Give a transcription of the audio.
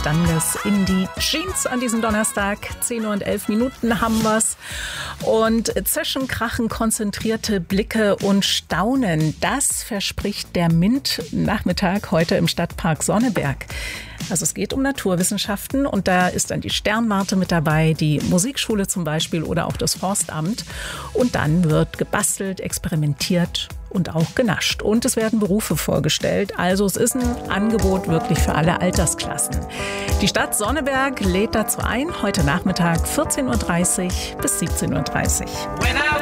Danges in die Jeans an diesem Donnerstag. 10 Uhr und 11 Minuten haben wir's. Und Zischen, Krachen, konzentrierte Blicke und Staunen. Das verspricht der MINT-Nachmittag heute im Stadtpark Sonneberg. Also es geht um Naturwissenschaften und da ist dann die Sternwarte mit dabei, die Musikschule zum Beispiel oder auch das Forstamt. Und dann wird gebastelt, experimentiert und auch genascht. Und es werden Berufe vorgestellt. Also es ist ein Angebot wirklich für alle Altersklassen. Die Stadt Sonneberg lädt dazu ein, heute Nachmittag 14.30 Uhr bis 17.30 Uhr.